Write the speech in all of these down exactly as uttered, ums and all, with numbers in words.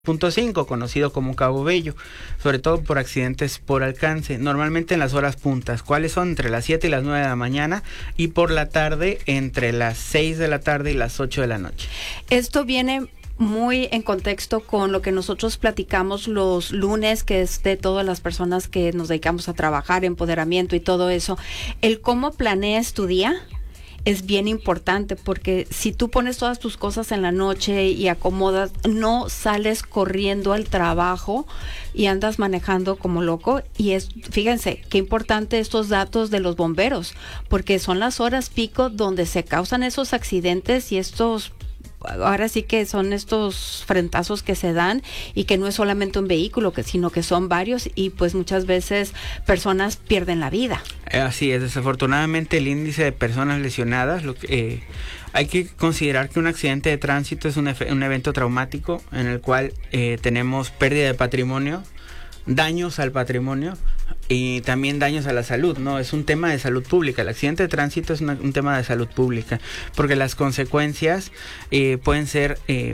Punto cinco, conocido como Cabo Bello, sobre todo por accidentes por alcance, normalmente en las horas puntas, ¿cuáles son? Entre las siete y las nueve de la mañana, y por la tarde entre las seis de la tarde y las ocho de la noche. Esto viene muy en contexto con lo que nosotros platicamos los lunes, que es de todas las personas que nos dedicamos a trabajar, empoderamiento y todo eso. El cómo planeas tu día es bien importante, porque si tú pones todas tus cosas en la noche y acomodas, no sales corriendo al trabajo y andas manejando como loco. Y es, fíjense, qué importante estos datos de los bomberos, porque son las horas pico donde se causan esos accidentes y estos, ahora sí que son estos frentazos que se dan, y que no es solamente un vehículo, que sino que son varios, y pues muchas veces personas pierden la vida. Así es, desafortunadamente el índice de personas lesionadas, lo que, eh, hay que considerar que un accidente de tránsito es un, efe, un evento traumático en el cual eh, tenemos pérdida de patrimonio, daños al patrimonio y también daños a la salud, ¿no? Es un tema de salud pública. El accidente de tránsito es una, un tema de salud pública, porque las consecuencias eh, pueden ser eh,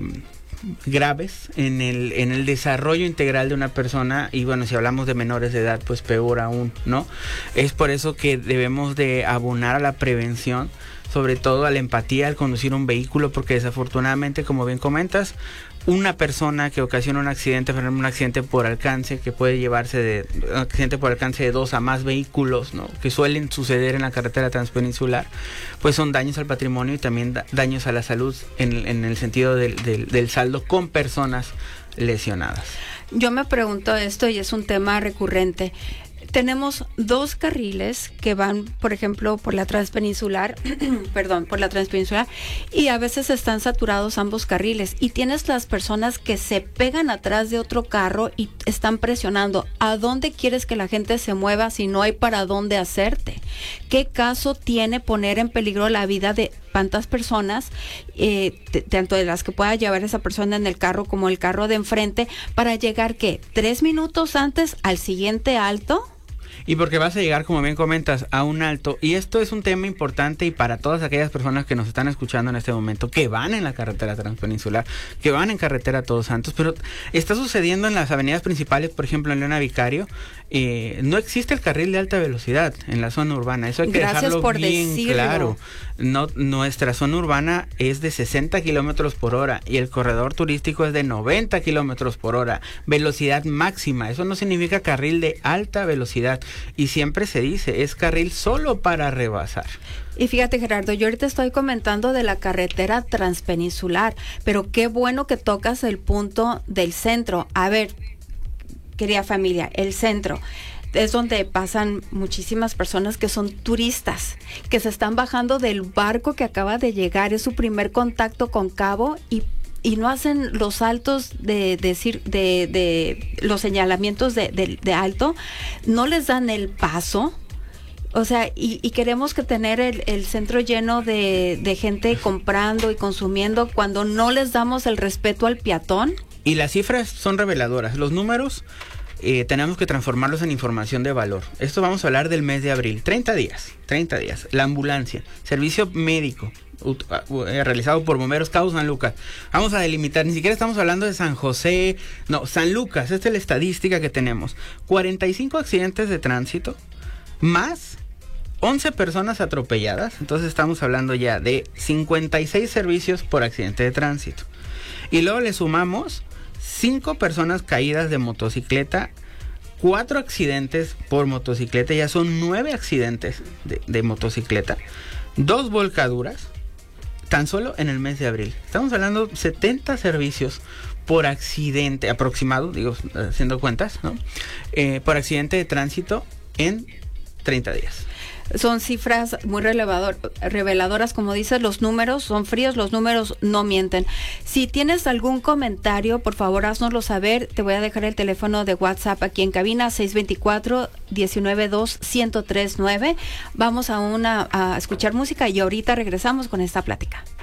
graves en el en el desarrollo integral de una persona, y bueno, si hablamos de menores de edad, pues peor aún, ¿no? Es por eso que debemos de abonar a la prevención, sobre todo a la empatía al conducir un vehículo, porque desafortunadamente, como bien comentas, una persona que ocasiona un accidente, por ejemplo, un accidente por alcance, que puede llevarse de un accidente por alcance de dos a más vehículos, ¿no?, que suelen suceder en la carretera transpeninsular, pues son daños al patrimonio y también da- daños a la salud en, en el sentido del, del, del saldo con personas lesionadas. Yo me pregunto esto, y es un tema recurrente. Tenemos dos carriles que van, por ejemplo, por la transpeninsular, perdón, por la transpeninsular, y a veces están saturados ambos carriles, y tienes las personas que se pegan atrás de otro carro y están presionando. ¿A dónde quieres que la gente se mueva si no hay para dónde hacerte? ¿Qué caso tiene poner en peligro la vida de tantas personas, eh, t- tanto de las que pueda llevar esa persona en el carro como el carro de enfrente, para llegar, ¿qué?, tres minutos antes al siguiente alto? Y porque vas a llegar, como bien comentas, a un alto. Y esto es un tema importante, y para todas aquellas personas que nos están escuchando en este momento, que van en la carretera transpeninsular, que van en carretera Todos Santos, pero está sucediendo en las avenidas principales, por ejemplo en Leona Vicario, eh, no existe el carril de alta velocidad en la zona urbana. Eso hay que Gracias dejarlo por bien decirlo. claro. No, nuestra zona urbana es de sesenta kilómetros por hora y el corredor turístico es de noventa kilómetros por hora, velocidad máxima. Eso no significa carril de alta velocidad, y siempre se dice, es carril solo para rebasar. Y fíjate, Gerardo, yo ahorita estoy comentando de la carretera transpeninsular, pero qué bueno que tocas el punto del centro. A ver, querida familia, el centro es donde pasan muchísimas personas que son turistas, que se están bajando del barco que acaba de llegar, es su primer contacto con Cabo, y y no hacen los saltos de decir de, de los señalamientos de, de, de alto, no les dan el paso. O sea, y, y queremos que tener el, el centro lleno de, de gente comprando y consumiendo, cuando no les damos el respeto al peatón. Y las cifras son reveladoras, los números eh, tenemos que transformarlos en información de valor. Esto vamos a hablar del mes de abril, treinta días, treinta días, la ambulancia, servicio médico realizado por Bomberos Cabo San Lucas. Vamos a delimitar, ni siquiera estamos hablando de San José, no, San Lucas. Esta es la estadística que tenemos: cuarenta y cinco accidentes de tránsito más once personas atropelladas. Entonces estamos hablando ya de cincuenta y seis servicios por accidente de tránsito, y luego le sumamos cinco personas caídas de motocicleta, cuatro accidentes por motocicleta, ya son nueve accidentes de, de motocicleta, dos volcaduras, tan solo en el mes de abril. Estamos hablando de setenta servicios por accidente, aproximado, digo, haciendo cuentas, ¿no? Eh, por accidente de tránsito en treinta días. Son cifras muy relevador, reveladoras, como dices, los números son fríos, los números no mienten. Si tienes algún comentario, por favor, haznoslo saber. Te voy a dejar el teléfono de WhatsApp aquí en cabina, seis dos cuatro, uno nueve dos, uno cero tres nueve. Vamos a, una, a escuchar música y ahorita regresamos con esta plática.